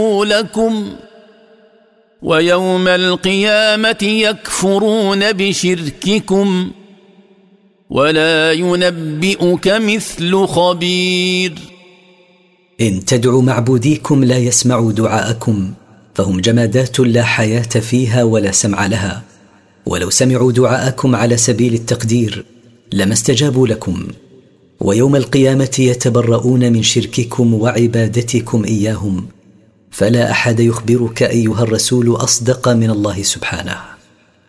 لكم ويوم القيامة يكفرون بشرككم ولا ينبئك مثل خبير. إن تدعوا معبوديكم لا يسمعوا دعاءكم، فهم جمادات لا حياة فيها ولا سمع لها، ولو سمعوا دعاءكم على سبيل التقدير لما استجابوا لكم، ويوم القيامة يتبرؤون من شرككم وعبادتكم إياهم، فلا أحد يخبرك أيها الرسول أصدق من الله سبحانه.